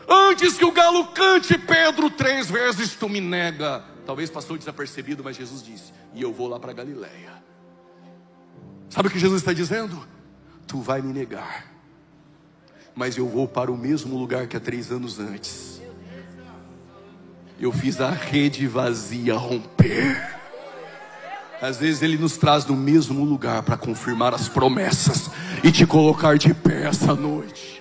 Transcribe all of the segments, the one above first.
Antes que o galo cante, Pedro, 3 vezes tu me nega. Talvez passou desapercebido, mas Jesus disse: e eu vou lá para Galileia. Sabe o que Jesus está dizendo? Tu vai me negar, mas eu vou para o mesmo lugar que há 3 anos antes. Eu fiz a rede vazia romper. Às vezes Ele nos traz no mesmo lugar para confirmar as promessas e te colocar de pé essa noite.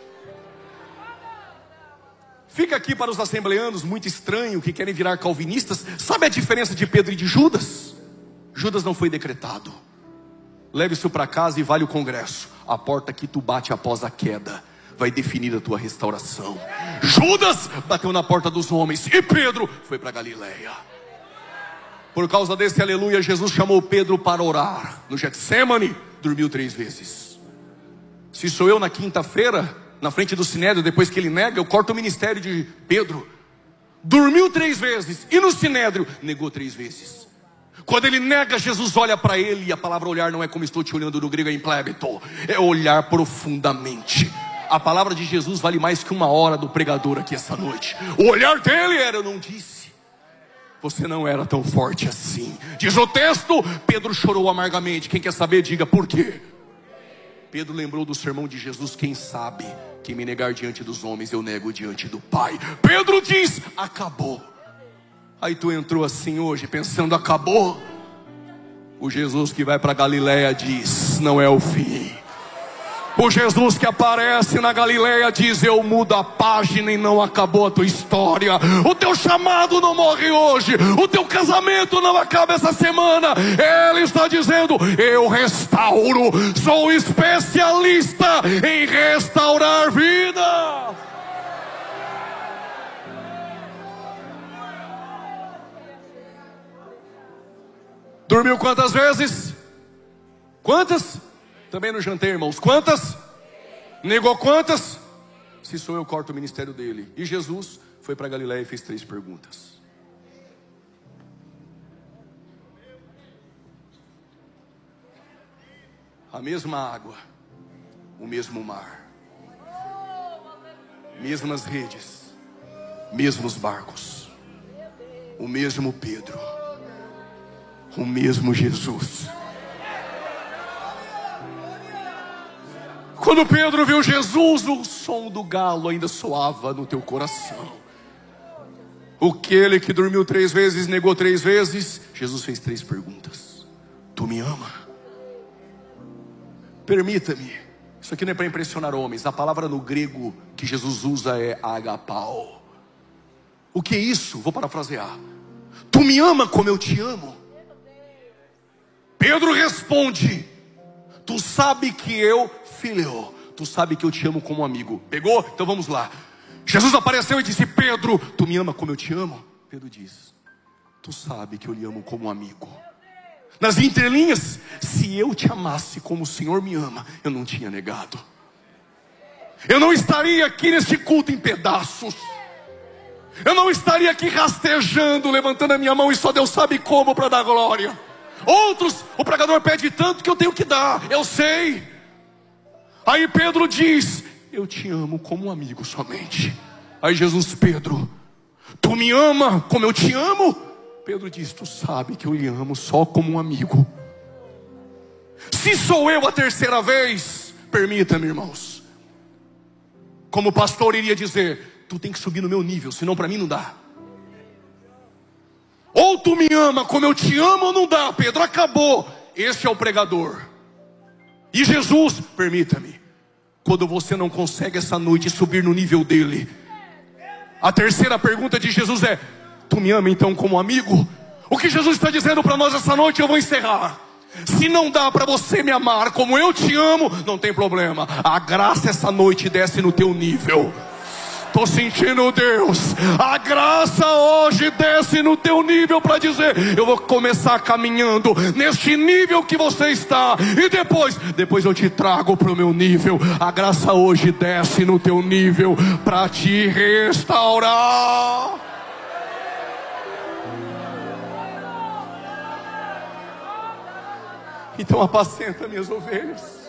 Fica aqui para os assembleanos muito estranho, que querem virar calvinistas. Sabe a diferença de Pedro e de Judas? Judas não foi decretado. Leve isso para casa e vale o congresso. A porta que tu bate após a queda vai definir a tua restauração. Judas bateu na porta dos homens e Pedro foi para Galileia. Por causa desse aleluia, Jesus chamou Pedro para orar. No Getsemane, dormiu 3 vezes. Se sou eu na quinta-feira, na frente do Sinédrio, depois que ele nega, eu corto o ministério de Pedro. Dormiu 3 vezes, e no Sinédrio, negou 3 vezes. Quando ele nega, Jesus olha para ele, e a palavra olhar não é como estou te olhando no grego, é implébito, é olhar profundamente. A palavra de Jesus vale mais que 1 hora do pregador aqui essa noite. O olhar dele era: eu não disse, você não era tão forte assim. Diz o texto, Pedro chorou amargamente. Quem quer saber, diga por quê. Pedro lembrou do sermão de Jesus: quem sabe, quem me negar diante dos homens, eu nego diante do Pai. Pedro diz: acabou. Aí tu entrou assim hoje pensando: acabou. O Jesus que vai para Galileia diz: não é o fim. O Jesus que aparece na Galileia diz: eu mudo a página e não acabou a tua história. O teu chamado não morre hoje. O teu casamento não acaba essa semana. Ele está dizendo: eu restauro. Sou especialista em restaurar vida. Dormiu quantas vezes? Quantas? Também não jantei, irmãos. Quantas? Negou quantas? Se sou eu, corto o ministério dele. E Jesus foi para Galileia e fez 3 perguntas. A mesma água, o mesmo mar, mesmas redes, mesmos barcos, o mesmo Pedro, o mesmo Jesus. Quando Pedro viu Jesus, o som do galo ainda soava no teu coração. Aquele que dormiu 3 vezes, negou 3 vezes. Jesus fez 3 perguntas. Tu me ama? Permita-me. Isso aqui não é para impressionar homens. A palavra no grego que Jesus usa é agapao. O que é isso? Vou parafrasear. Tu me ama como eu te amo? Pedro responde: tu sabe que eu, filho, tu sabe que eu te amo como amigo. Pegou? Então vamos lá. Jesus apareceu e disse: Pedro, tu me ama como eu te amo? Pedro diz: tu sabe que eu lhe amo como amigo. Nas entrelinhas: se eu te amasse como o Senhor me ama, eu não tinha negado. Eu não estaria aqui neste culto em pedaços. Eu não estaria aqui rastejando, levantando a minha mão e só Deus sabe como para dar glória. Outros, o pregador pede tanto que eu tenho que dar, eu sei. Aí Pedro diz: eu te amo como um amigo somente. Aí Jesus: Pedro, tu me ama como eu te amo? Pedro diz: tu sabe que eu lhe amo só como um amigo. Se sou eu a 3ª vez, permita-me, irmãos, como o pastor iria dizer: tu tem que subir no meu nível, senão para mim não dá. Ou tu me ama como eu te amo, ou não dá, Pedro, acabou. Esse é o pregador. E Jesus: permita-me, quando você não consegue essa noite subir no nível dele, a 3ª pergunta de Jesus é: tu me ama então como amigo? O que Jesus está dizendo para nós essa noite, eu vou encerrar. Se não dá para você me amar como eu te amo, não tem problema. A graça essa noite desce no teu nível. Estou sentindo Deus. A graça hoje desce no teu nível para dizer: eu vou começar caminhando neste nível que você está, e depois eu te trago para o meu nível. A graça hoje desce no teu nível para te restaurar. Então apacenta minhas ovelhas.